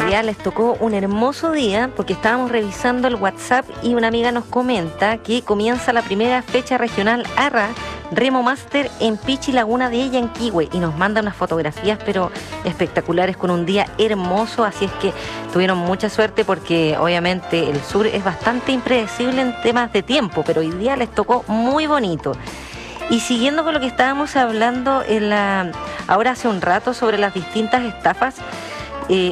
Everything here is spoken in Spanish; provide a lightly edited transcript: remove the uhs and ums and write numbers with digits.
realidad les tocó un hermoso día porque estábamos revisando el WhatsApp y una amiga nos comenta que comienza la primera fecha regional ARRA Remo Master en Pichi Laguna de Yanquihue y nos manda unas fotografías pero espectaculares con un día hermoso, así es que tuvieron mucha suerte porque obviamente el sur es bastante impredecible en temas de tiempo, pero hoy día les tocó muy bonito. Y siguiendo con lo que estábamos hablando ahora hace un rato sobre las distintas estafas,